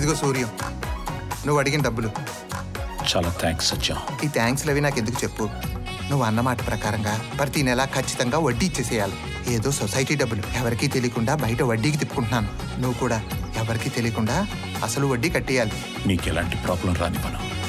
ఇదిగో సూర్యం, నువ్వు అడిగిన డబ్బులు. చాలా థ్యాంక్స్ సత్యం. ఈ థ్యాంక్స్లు అవి నాకు ఎందుకు చెప్పు. నువ్వు అన్నమాట ప్రకారంగా ప్రతి నెల ఖచ్చితంగా వడ్డీ ఇచ్చేసేయాలి. ఏదో సొసైటీ డబ్బులు ఎవరికీ తెలియకుండా బయట వడ్డీకి తిప్పుకుంటున్నాను. నువ్వు కూడా ఎవరికీ తెలియకుండా అసలు వడ్డీ కట్టేయాలి. నీకు ఎలాంటి ప్రాబ్లం రానివ్వను.